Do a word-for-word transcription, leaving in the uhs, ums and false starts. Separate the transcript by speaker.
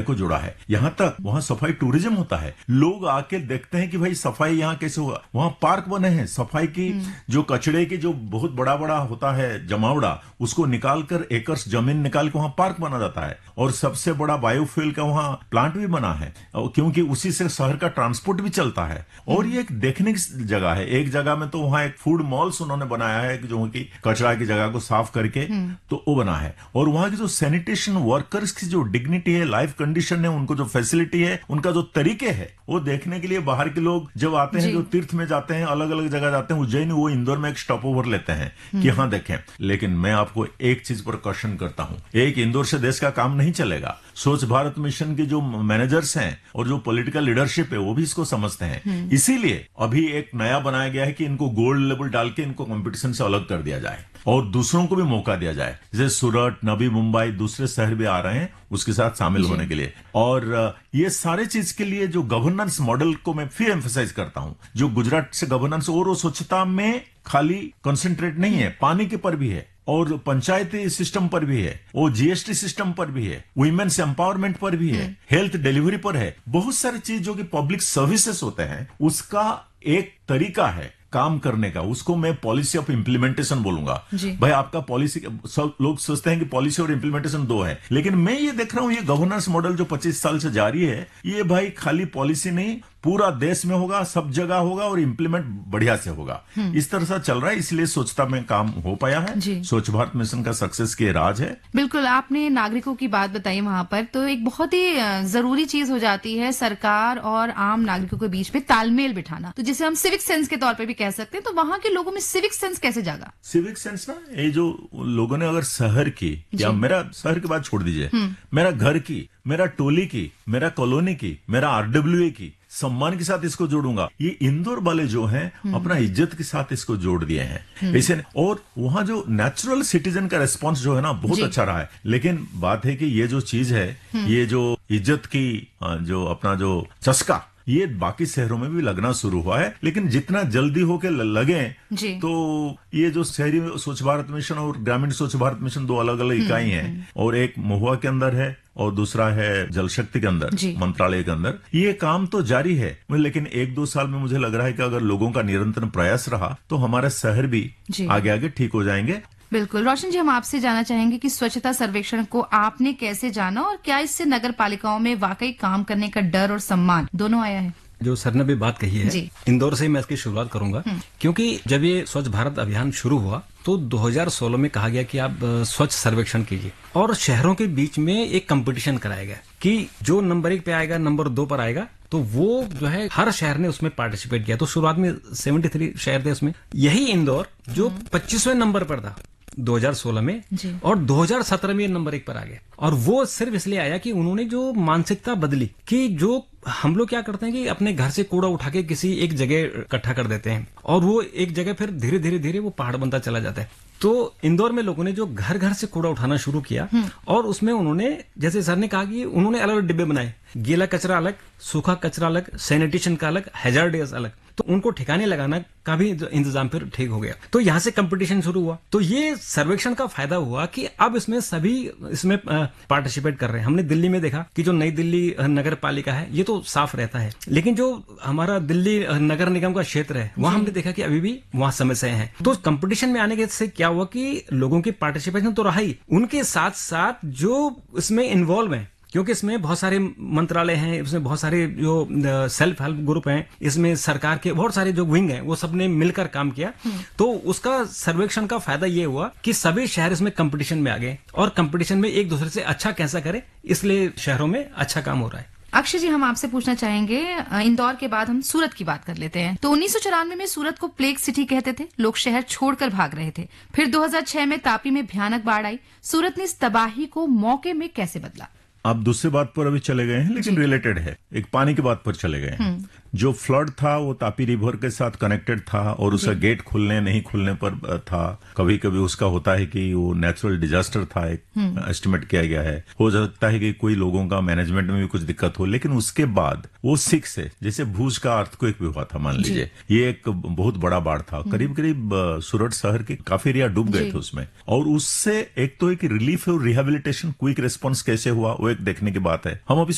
Speaker 1: को जोड़ा है। यहाँ तक वहाँ सफाई टूरिज्म होता है, लोग आके देखते हैं कि भाई सफाई यहाँ कैसे हुआ। वहाँ पार्क बने हैं, सफाई की जो कचड़े की जो बहुत बड़ा बड़ा होता है जमावड़ा, उसको निकाल कर एकर्स जमीन निकाल के वहाँ पार्क बना जाता है। और सबसे बड़ा बायोफ्यूल का वहाँ प्लांट भी बना है, क्योंकि उसी से शहर का ट्रांसपोर्ट भी चलता है। और ये एक देखने की जगह है। एक जगह में तो वहाँ एक फूड मॉल्स उन्होंने बनाया है जो कि कचरा की जगह को साफ करके तो वो बना है। और वहाँ की जो सैनिटेशन वर्कर्स की जो डिग्निटी है, लाइफ कंडीशन है, उनको जो फैसिलिटी है, उनका जो तरीके है, वो देखने के लिए बाहर के लोग जब आते हैं, जो तीर्थ में जाते हैं, अलग अलग जगह जाते हैं, उज्जैन, वो इंदौर में एक स्टॉप ओवर लेते हैं कि हाँ देखें। लेकिन मैं आपको एक चीज पर क्वेश्चन करता हूं, एक इंदौर से देश का काम नहीं चलेगा। स्वच्छ भारत मिशन के जो मैनेजर्स हैं और जो पॉलिटिकल लीडरशिप है वो भी इसको समझते हैं। इसीलिए अभी एक नया बनाया गया है कि इनको गोल्ड लेवल डाल के इनको कंपटीशन से अलग कर दिया जाए और दूसरों को भी मौका दिया जाए। जैसे सूरत, नवी मुंबई, दूसरे शहर भी आ रहे हैं उसके साथ शामिल होने के लिए। और ये सारे चीज के लिए जो गवर्नेंस मॉडल को मैं फिर एम्फसाइज करता हूं, जो गुजरात से गवर्नेंस, और वो स्वच्छता में खाली कंसंट्रेट नहीं है, पानी के पर भी है, और पंचायती सिस्टम पर भी है, वो जीएसटी सिस्टम पर भी है, वुमेन्स एम्पावरमेंट पर भी है, हेल्थ डिलीवरी पर है। बहुत सारी चीज जो कि पब्लिक सर्विसेज होते हैं उसका एक तरीका है काम करने का, उसको मैं पॉलिसी ऑफ इम्प्लीमेंटेशन बोलूंगा। भाई आपका पॉलिसी, सब लोग सोचते हैं कि पॉलिसी और इम्प्लीमेंटेशन दो है, लेकिन मैं ये देख रहा हूं ये गवर्नेंस मॉडल जो पच्चीस साल से जारी है, ये भाई खाली पॉलिसी नहीं, पूरा देश में होगा, सब जगह होगा और इम्प्लीमेंट बढ़िया से होगा। इस तरह से चल रहा है, इसलिए स्वच्छता में काम हो पाया है। स्वच्छ भारत मिशन का सक्सेस के राज है।
Speaker 2: बिल्कुल, आपने नागरिकों की बात बताई वहां पर, तो एक बहुत ही जरूरी चीज हो जाती है सरकार और आम नागरिकों के बीच में तालमेल बिठाना, तो जिसे हम सिविक सेंस के तौर पर भी कह सकते हैं। तो वहां के लोगों में सिविक सेंस कैसे जागा?
Speaker 1: सिविक सेंस ना, ये जो लोगों ने अगर शहर की, या मेरा शहर की बात छोड़ दीजिए, मेरा घर की, मेरा टोली की, मेरा कॉलोनी की, मेरा आरडब्ल्यूए की, सम्मान के साथ इसको जोड़ूंगा। ये इंदौर वाले जो हैं अपना इज्जत के साथ इसको जोड़ दिए हैं ऐसे। और वहां जो नेचुरल सिटीजन का रिस्पांस जो है ना बहुत अच्छा रहा है। लेकिन बात है कि ये जो चीज है, ये जो इज्जत की जो अपना जो चस्का, ये बाकी शहरों में भी लगना शुरू हुआ है। लेकिन जितना जल्दी होके लगे तो ये जो शहरी स्वच्छ भारत मिशन और ग्रामीण स्वच्छ भारत मिशन दो अलग अलग इकाई हैं, और एक महुआ के अंदर है और दूसरा है जल शक्ति के अंदर, मंत्रालय के अंदर। ये काम तो जारी है, लेकिन एक दो साल में मुझे लग रहा है कि अगर लोगों का निरंतर प्रयास रहा तो हमारे शहर भी आगे आगे ठीक हो जाएंगे।
Speaker 2: बिल्कुल। रोशन जी, हम आपसे जानना चाहेंगे कि स्वच्छता सर्वेक्षण को आपने कैसे जाना और क्या इससे नगर पालिकाओं में वाकई काम करने का डर और सम्मान दोनों आया है?
Speaker 3: जो सर ने भी बात कही है, इंदौर से मैं इसकी शुरुआत करूंगा, क्योंकि जब ये स्वच्छ भारत अभियान शुरू हुआ तो दो हज़ार सोलह में कहा गया कि आप स्वच्छ सर्वेक्षण कीजिए, और शहरों के बीच में एक कंपटीशन कराया गया कि जो नंबर एक पे आएगा, नंबर दो पर आएगा, तो वो जो है हर शहर ने उसमें पार्टिसिपेट किया। तो शुरुआत में तिहत्तर शहर थे उसमें, यही इंदौर जो पच्चीसवें नंबर पर था दो हज़ार सोलह में, और दो हज़ार सत्रह में नंबर एक पर आ गया। और वो सिर्फ इसलिए आया कि उन्होंने जो मानसिकता बदली कि जो हम लोग क्या करते हैं कि अपने घर से कूड़ा उठा के किसी एक जगह इकट्ठा कर देते हैं, और वो एक जगह फिर धीरे धीरे धीरे वो पहाड़ बनता चला जाता है। तो इंदौर में लोगों ने जो घर घर से कूड़ा उठाना शुरू किया, और उसमें उन्होंने, जैसे सर ने कहा कि उन्होंने अलग अलग डिब्बे बनाए, गीला कचरा अलग, सूखा कचरा अलग, सैनिटेशन का अलग, हैजार्डियस अलग, तो उनको ठिकाने लगाना का भी इंतजाम फिर ठीक हो गया। तो यहाँ से कंपटीशन शुरू हुआ। तो ये सर्वेक्षण का फायदा हुआ कि अब इसमें सभी इसमें पार्टिसिपेट कर रहे हैं। हमने दिल्ली में देखा कि जो नई दिल्ली नगर पालिका है ये तो साफ रहता है, लेकिन जो हमारा दिल्ली नगर निगम का क्षेत्र है वहां हमने देखा कि अभी भी वहां समस्याएं हैं। तो कंपटीशन में आने के से क्या हुआ कि लोगों की पार्टिसिपेशन तो रहा ही, उनके साथ साथ जो इसमें इन्वॉल्व है, क्योंकि इसमें बहुत सारे मंत्रालय हैं, इसमें बहुत सारे जो सेल्फ हेल्प ग्रुप हैं, इसमें सरकार के बहुत सारे जो विंग हैं, वो सब ने मिलकर काम किया। तो उसका सर्वेक्षण का फायदा ये हुआ कि सभी शहर इसमें कंपटीशन में आ गए, और कंपटीशन में एक दूसरे से अच्छा कैसा करें, इसलिए शहरों में अच्छा काम हो रहा है।
Speaker 2: अक्षय जी, हम आपसे पूछना चाहेंगे, इंदौर के बाद हम सूरत की बात कर लेते हैं। तो उन्नीस सौ चौरानवे में सूरत को प्लेग सिटी कहते थे, लोग शहर छोड़कर भाग रहे थे। फिर दो हज़ार छह में तापी में भयानक बाढ़ आई। सूरत ने इस तबाही को मौके में कैसे बदला?
Speaker 1: आप दूसरी बात पर अभी चले गए हैं, लेकिन रिलेटेड है, एक पानी की बात पर चले गए हैं। जो फ्लड था वो तापी रिवर के साथ कनेक्टेड था, और उसका गेट खुलने नहीं खुलने पर था। कभी कभी उसका होता है कि वो नेचुरल डिजास्टर था, एक एस्टिमेट किया गया है। हो सकता है कि कोई लोगों का मैनेजमेंट में भी कुछ दिक्कत हो, लेकिन उसके बाद वो सिक्स है, जैसे भूज का अर्थक्वेक भी हुआ था, मान लीजिए, ये एक बहुत बड़ा बाढ़ था। करीब करीब सूरत शहर के काफी एरिया डूब गए थे उसमें। और उससे एक तो एक रिलीफ और रिहेबिलिटेशन क्विक रिस्पॉन्स कैसे हुआ वो एक देखने की बात है। हम अभी